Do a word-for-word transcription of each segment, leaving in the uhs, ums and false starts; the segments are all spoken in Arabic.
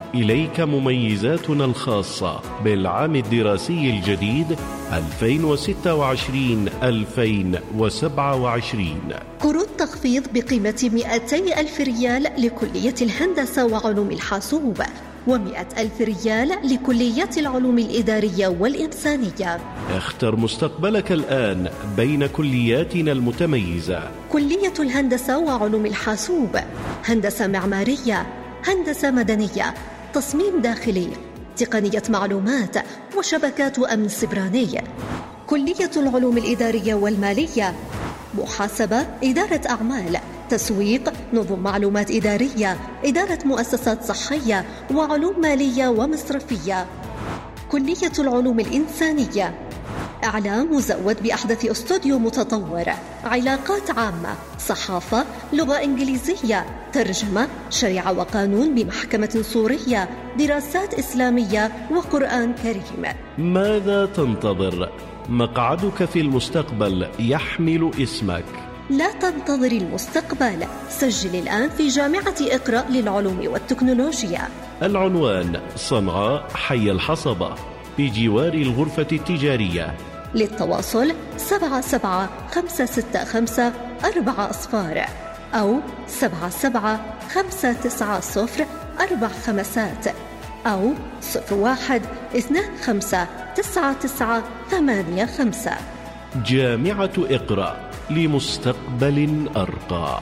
إليك مميزاتنا الخاصة بالعام الدراسي الجديد ألفين وستة وعشرين ألفين وسبعة وعشرين. كروت تخفيض بقيمة مئتي ألف ريال لكلية الهندسة وعلوم الحاسوب، ومئة ألف ريال لكلية العلوم الإدارية والإنسانية. اختر مستقبلك الآن بين كلياتنا المتميزة: كلية الهندسة وعلوم الحاسوب، هندسة معمارية، هندسة مدنية، تصميم داخلي، تقنية معلومات وشبكات أمن سيبراني. كلية العلوم الإدارية والمالية، محاسبة، إدارة أعمال، تسويق، نظم معلومات إدارية، إدارة مؤسسات صحية، وعلوم مالية ومصرفية. كلية العلوم الإنسانية، إعلام مزود بأحدث استوديو متطور، علاقات عامة، صحافة، لغة إنجليزية، ترجمة، شريعة وقانون بمحكمة سورية، دراسات إسلامية وقرآن كريم. ماذا تنتظر؟ مقعدك في المستقبل يحمل اسمك. لا تنتظر المستقبل، سجل الآن في جامعة اقرأ للعلوم والتكنولوجيا. العنوان: صنعاء، حي الحصبة، بجوار الغرفة التجارية. للتواصل سبعة سبعة خمسة ستة خمسة أربعة أصفار أو سبعة سبعة خمسة تسعة صفر أربع خمسات أو صفر واحد اثنان خمسة تسعة تسعة ثمانية خمسة. جامعة اقرأ، لمستقبل أرقى.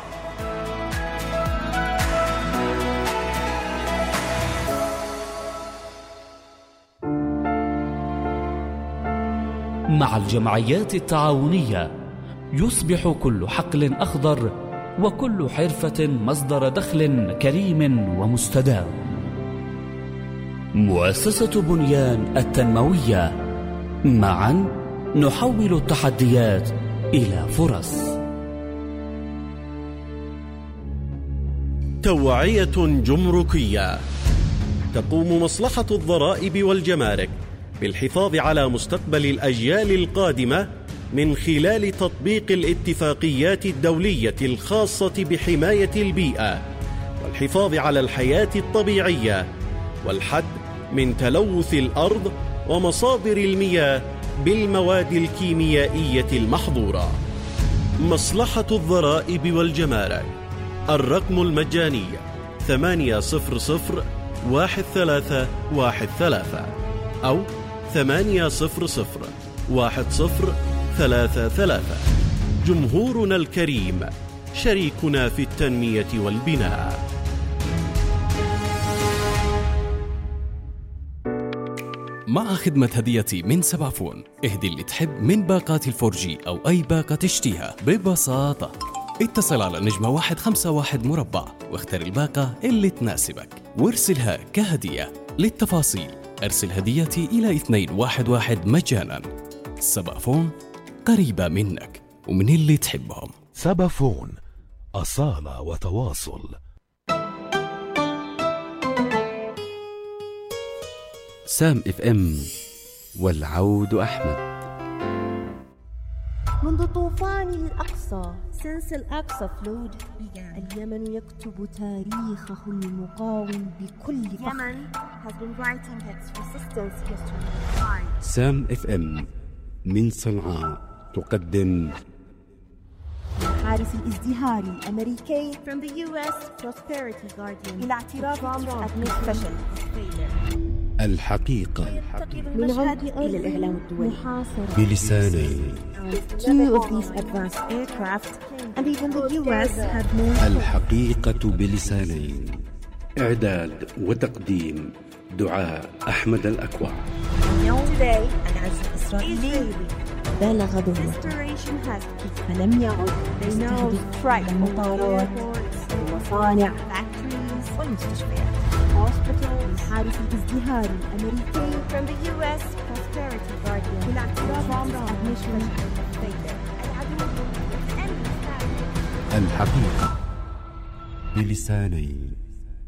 مع الجمعيات التعاونية يصبح كل حقل أخضر وكل حرفة مصدر دخل كريم ومستدام. مؤسسة بنيان التنموية، معا نحول التحديات إلى فرص. توعية جمركية. تقوم مصلحة الضرائب والجمارك بالحفاظ على مستقبل الأجيال القادمة من خلال تطبيق الاتفاقيات الدولية الخاصة بحماية البيئة والحفاظ على الحياة الطبيعية والحد من تلوث الأرض ومصادر المياه بالمواد الكيميائية المحظورة. مصلحة الضرائب والجمارك. الرقم المجاني ثمانية صفر صفر واحد ثلاثة واحد ثلاثة أو ثمانية صفر صفر واحد صفر ثلاثة ثلاثة. جمهورنا الكريم شريكنا في التنمية والبناء. مع خدمة هديتي من سبعفون، اهدي اللي تحب من باقات الفورجي أو أي باقة تشتيها ببساطة. اتصل على نجمة واحد خمسة واحد مربع واختار الباقة اللي تناسبك وارسلها كهدية. للتفاصيل أرسل هديتي إلى اثنين واحد واحد مجانا. سبعفون، قريبة منك ومن اللي تحبهم. سبعفون، أصالة وتواصل. سام اف ام، والعود أحمد. منذ طوفان الأقصى since الأقصى flowed اليمن يكتب تاريخه المقاوم بكل فخر. Yemen has been writing its resistance history. سام اف ام من صنعاء تقدم الحارس الازدهاري الأمريكي from the يو إس Prosperity Guardian إلى اعتراف ترامب فشل. الحقيقة من عود إلى الإعلام الدولي بلسانين. Two of these advanced aircraft and even the يو إس had more. الحقيقة بلسانين. إعداد وتقديم دعاء أحمد الأكوع. Today العزم الإسرائيلي بلغ ذروته فلم يعد يستهدف المطارات والمصانع والمستشفيات. الحارس الازدهاري الأمريكي from the يو إس Prosperity Guardian إلى اعتراف الحقيقة بلسانين.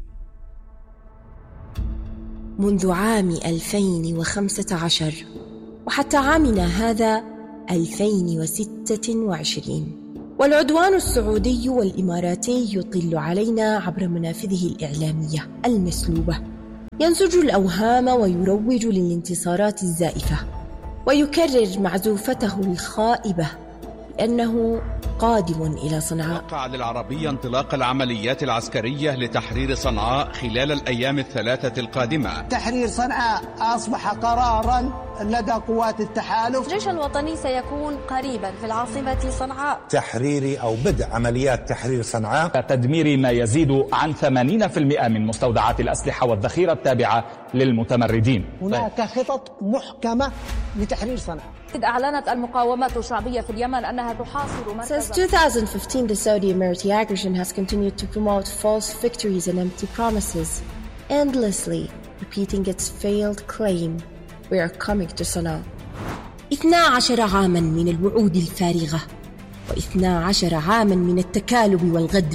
منذ عام ألفين وخمسة عشر وحتى عامنا هذا ألفين وستة وعشرين، والعدوان السعودي والإماراتي يطل علينا عبر منافذه الإعلامية المسلوبة، ينسج الأوهام ويروج للانتصارات الزائفة، ويكرر معزوفته الخائبة بأنه قادم إلى صنعاء. وقع للعربية انطلاق العمليات العسكرية لتحرير صنعاء خلال الأيام الثلاثة القادمة. تحرير صنعاء أصبح قراراً لدى قوات التحالف. الجيش الوطني سيكون قريباً في العاصمة صنعاء. تحريري أو بدء عمليات تحرير صنعاء. تدمير ما يزيد عن ثمانين بالمئة من مستودعات الأسلحة والذخيرة التابعة للمتمردين. هناك خطط محكمة لتحرير صنعاء. أعلنت المقاومات الشعبية في اليمن أنها تحاصر مركز. Since two thousand fifteen, the Saudi-Emirati aggression has continued to promote false victories and empty promises, endlessly repeating its failed claim, "We are coming to Sana'a." اثنا عشر عاماً من الوعود الفارغة واثنا عشر عاماً من التكالب والغدر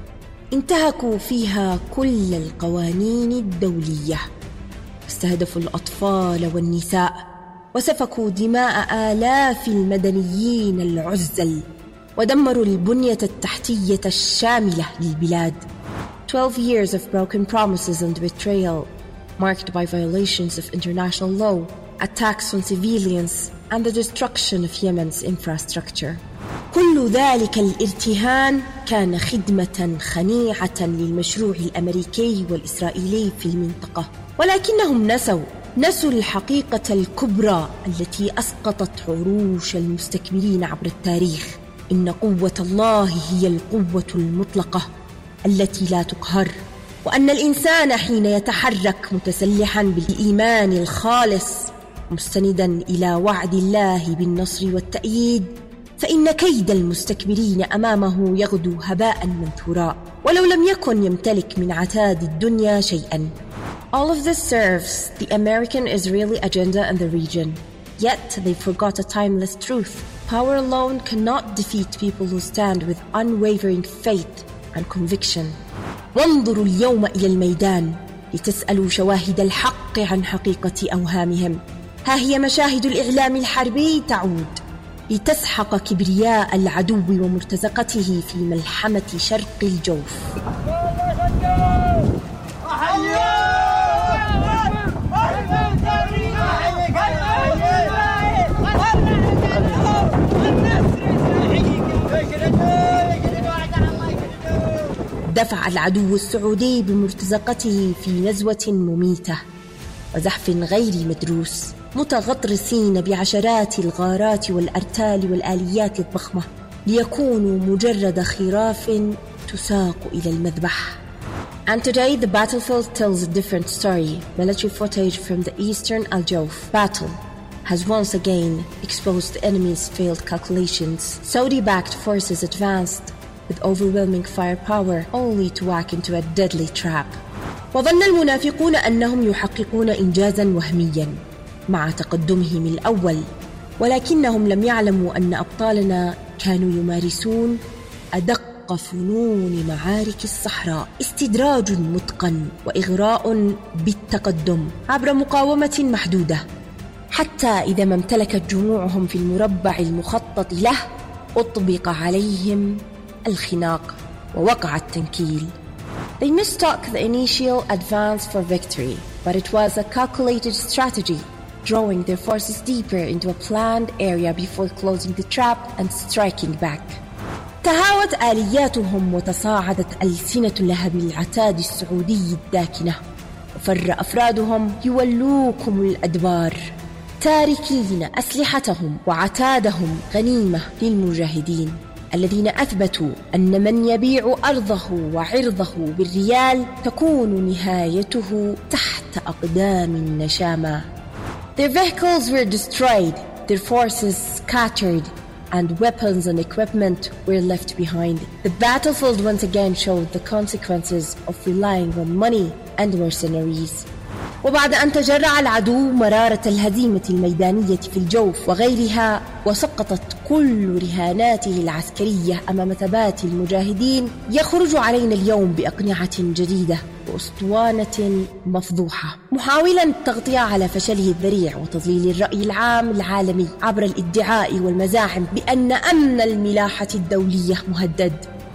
انتهكوا فيها كل القوانين الدولية، استهدفوا الأطفال والنساء وسفكوا دماء آلاف المدنيين العزل، ودمروا البنية التحتية الشاملة للبلاد. Twelve years of broken promises and betrayal, marked by violations of international law, attacks on civilians, and the destruction of Yemen's infrastructure. كل ذلك الارتهان كان خدمة خنيعة للمشروع الأمريكي والإسرائيلي في المنطقة، ولكنهم نسوا نسوا الحقيقة الكبرى التي أسقطت عروش المستكبرين عبر التاريخ. إن قوة الله هي القوة المطلقة التي لا تقهر، وأن الإنسان حين يتحرك متسلحا بالإيمان الخالص مستندا إلى وعد الله بالنصر والتأييد، فإن كيد المستكبرين أمامه يغدو هباء منثورا، ولو لم يكن يمتلك من عتاد الدنيا شيئا. All of this serves the American-Israeli agenda in the region. Yet they forgot a timeless truth. Power alone cannot defeat people who stand with unwavering faith and conviction. وانظروا اليوم إلى الميدان لتسألوا شواهد الحق عن حقيقة أوهامهم. ها هي مشاهد الإعلام الحربي تعود لتسحق كبرياء العدو ومرتزقته في ملحمة شرق الجوف. دفع العدو السعودي بمرتزقته في نزوة مميتة وزحف غير مدروس، متغطرسين بعشرات الغارات والأرتال والآليات الضخمة ليكونوا مجرد خراف تساق إلى المذبح. And today the battlefield tells a different story. Military footage from the eastern Al Jawf battle has once again exposed the enemy's failed calculations. Saudi-backed forces advanced with overwhelming firepower only to walk into a deadly trap. وظن المنافقون أنهم يحققون إنجازا وهميا مع تقدمهم الأول، ولكنهم لم يعلموا أن أبطالنا كانوا يمارسون أدق فنون معارك الصحراء، استدراج متقن وإغراء بالتقدم عبر مقاومة محدودة، حتى إذا ما امتلكت جموعهم في المربع المخطط له أطبق عليهم الخناق ووقع التنكيل. They mistook the initial advance for victory, but it was a calculated strategy, drawing their forces deeper into a planned area before closing the trap and striking back. تهاوت آلياتهم وتصاعدت ألسنة لهب العتاد السعودي الداكنة، وفر أفرادهم يولوكم الأدبار تاركين أسلحتهم وعتادهم غنيمة للمجاهدين الذين أثبتوا أن من يبيع أرضه وعرضه بالريال تكون نهايته تحت أقدام النشامة. Their vehicles were destroyed, their forces scattered, and weapons and equipment were left behind. The battlefield once again showed the consequences of relying on money and mercenaries. وبعد أن تجرع العدو مرارة الهزيمة الميدانية في الجوف وغيرها، وسقطت كل رهاناته العسكرية أمام ثبات المجاهدين، يخرج علينا اليوم بأقنعة جديدة وأسطوانة مفضوحة، محاولا التغطية على فشله الذريع وتضليل الرأي العام العالمي عبر الادعاء والمزاعم بأن أمن الملاحة الدولية مهدد.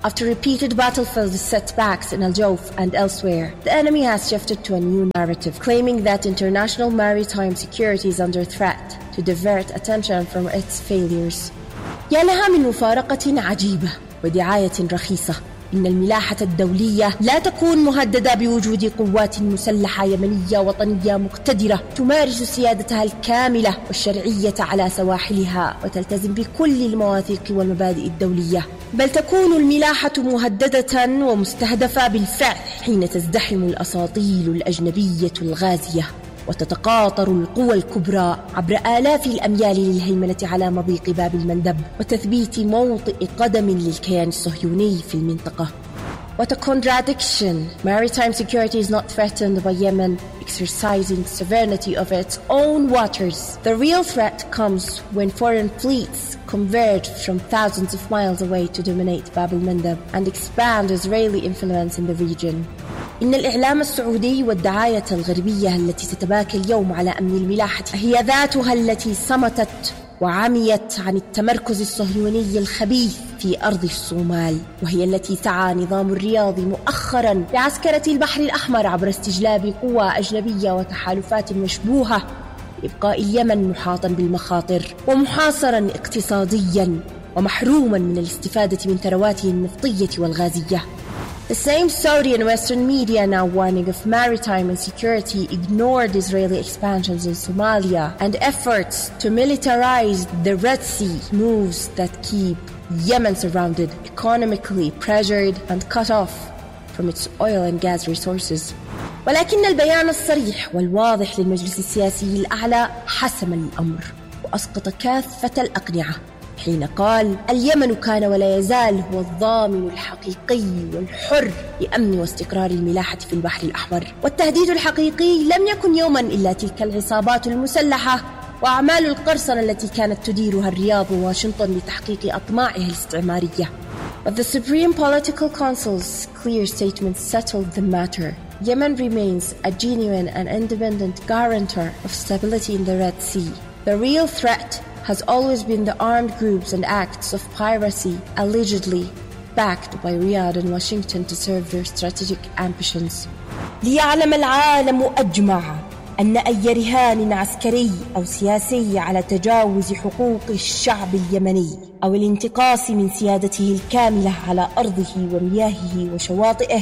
After repeated battlefield setbacks in Al-Jawf and elsewhere, the enemy has shifted to a new narrative, claiming that international maritime security is under threat to divert attention from its failures. يا لها من مفارقة عجيبة ودعاية رخيصة. إن الملاحة الدولية لا تكون مهددة بوجود قوات مسلحة يمنية وطنية مقتدرة تمارس سيادتها الكاملة والشرعية على سواحلها وتلتزم بكل المواثيق والمبادئ الدولية، بل تكون الملاحة مهددة ومستهدفة بالفعل حين تزدحم الأساطيل الأجنبية الغازية وتتقاطر القوى الكبرى عبر آلاف الأميال للهيمنة على مضيق باب المندب وتثبيت موطئ قدم للكيان الصهيوني في المنطقة. What a contradiction! Maritime security is not threatened by Yemen exercising sovereignty over its own waters. The real threat comes when foreign fleets converge from thousands of miles away to dominate Bab al-Mandab and expand Israeli influence in the region. إن الإعلام السعودي والدعاية الغربية التي تتباكى اليوم على أمن الملاحة هي ذاتها التي صمتت وعميت عن التمركز الصهيوني الخبيث في أرض الصومال، وهي التي سعى نظام الرياض مؤخرا لعسكرة البحر الأحمر عبر استجلاب قوى أجنبية وتحالفات مشبوهة لإبقاء اليمن محاطا بالمخاطر ومحاصرا اقتصاديا ومحروما من الاستفادة من ثرواته النفطية والغازية. The same Saudi and Western media now warning of maritime insecurity ignored Israeli expansions in Somalia and efforts to militarize the Red Sea, moves that keep Yemen surrounded, economically pressured and cut off from its oil and gas resources. ولكن البيان الصريح والواضح للمجلس السياسي الأعلى حسم الأمر وأسقط كافة الأقنعة حين قال: اليمن كان ولا يزال هو الضامن الحقيقي والحر لأمن واستقرار الملاحة في البحر الأحمر، والتهديد الحقيقي لم يكن يوما إلا تلك العصابات المسلحة وأعمال القرصنة التي كانت تديرها الرياض وواشنطن لتحقيق أطماعها الاستعمارية. But the Supreme Political Council's clear statement settled the matter. Yemen remains a genuine and independent guarantor of stability in the Red Sea. The real threat has always been the armed groups and acts of piracy allegedly backed by Riyadh and Washington to serve their strategic ambitions. ليعلم العالم أجمع أن أي رهان عسكري أو سياسي على تجاوز حقوق الشعب اليمني أو الانتقاص من سيادته الكاملة على أرضه ومياهه وشواطئه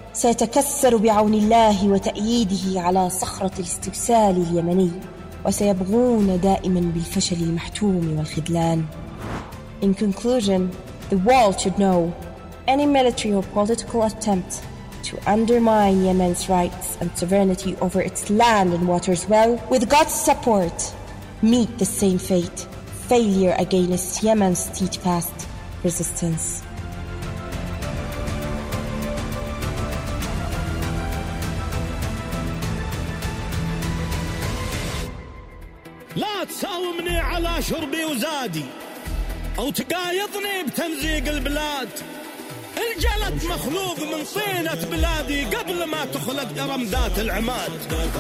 سيتكسر بعون الله وتأييده على صخرة الاستبسال اليمني، وسيبغون دائما بالفشل المحتوم والخذلان. In conclusion, the world should know any military or political attempt to undermine Yemen's rights and sovereignty over its land and waters will, with God's support, meet the same fate, failure against Yemen's steadfast resistance. لا تساومني على شربي وزادي أو تقايضني بتمزيق البلاد. الجلد مخلوق من طينة بلادي قبل ما تخلق رمدات العماد.